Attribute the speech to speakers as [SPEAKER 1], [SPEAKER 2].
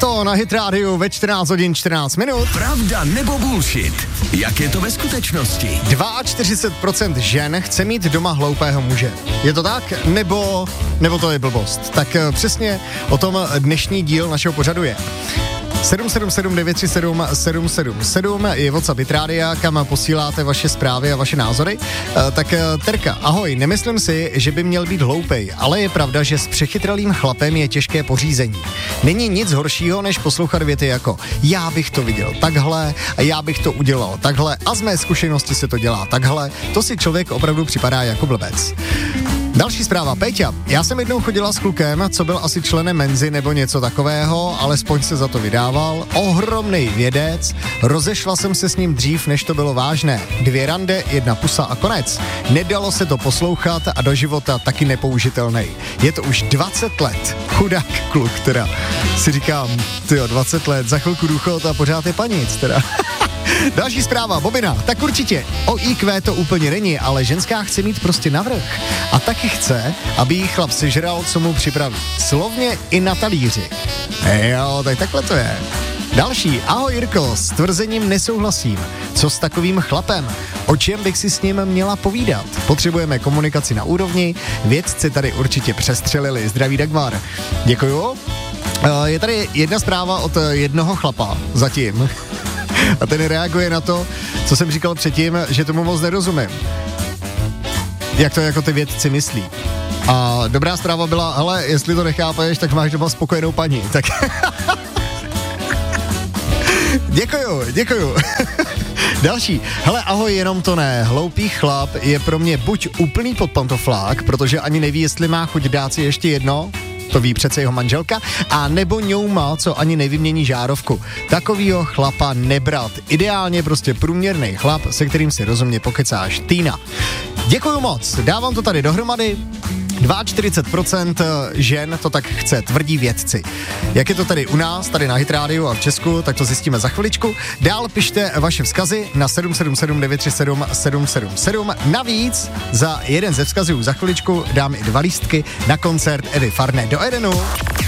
[SPEAKER 1] to na Hit Radio ve 14 hodin 14 minut.
[SPEAKER 2] Pravda nebo bullshit? Jak je to ve skutečnosti?
[SPEAKER 1] 42% žen chce mít doma hloupého muže. Je to tak? Nebo to je blbost? Tak přesně o tom dnešní díl našeho pořadu je. 777 937 777 je WhatsApp Hit Rádia, kam posíláte vaše zprávy a vaše názory. Tak Terka, ahoj, nemyslím si, že by měl být hloupej, ale je pravda, že s přechytralým chlapem je těžké pořízení. Není nic horšího, než poslouchat věty jako já bych to viděl takhle a já bych to udělal takhle a z mé zkušenosti se to dělá takhle. To si člověk opravdu připadá jako blbec. Další zpráva, Péťa. Já jsem jednou chodila s klukem, co byl asi členem Menzy nebo něco takového, alespoň se za to vydával. Ohromnej vědec, rozešla jsem se s ním dřív, než to bylo vážné. 2 rande, 1 pusa a konec. Nedalo se to poslouchat a do života taky nepoužitelnej. Je to už 20 let. Chudák kluk, teda. Si říkám, tyjo, 20 let, za chvilku důchod a pořád je panic, teda. Další zpráva, Bobina, tak určitě, o IQ to úplně není, ale ženská chce mít prostě navrch. A taky chce, aby jí chlap sežral, co mu připraví. Slovně i na talíři. Jo, tak takhle to je. Další, ahoj Jirko, s tvrzením nesouhlasím. Co s takovým chlapem? O čem bych si s ním měla povídat? Potřebujeme komunikaci na úrovni, vědci tady určitě přestřelili. Zdraví Dagmar. Děkuju. Je tady jedna zpráva od jednoho chlapa zatím. A ten reaguje na to, co jsem říkal předtím, že tomu moc nerozumím. Jak to jako ty vědci myslí. A dobrá zpráva byla, hele, jestli to nechápeš, tak máš doma spokojenou paní. Tak Děkuju. Další. Hele, ahoj, jenom to ne. Hloupý chlap je pro mě buď úplný podpantoflák, protože ani neví, jestli má chuť dát si ještě jedno, to ví přece jeho manželka, a nebo ňouma, co ani nevymění žárovku. Takovýho chlapa nebrat. Ideálně prostě průměrný chlap, se kterým si rozumně pokecáš. Týna. Děkuju moc, dávám to tady dohromady. 42% žen to tak chce, tvrdí vědci. Jak je to tady u nás, tady na Hit Radio a v Česku, tak to zjistíme za chviličku. Dál pište vaše vzkazy na 777 937 777. Navíc za jeden ze vzkazů za chviličku dám i 2 lístky na koncert Evy Farné do Edenu.